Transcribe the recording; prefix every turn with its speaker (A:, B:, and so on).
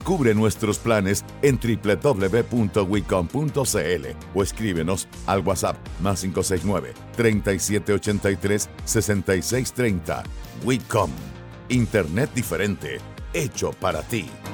A: Cubre nuestros planes en www.wicom.cl o escríbenos al WhatsApp +569 3783 6630. Wicom, Internet diferente, hecho para ti.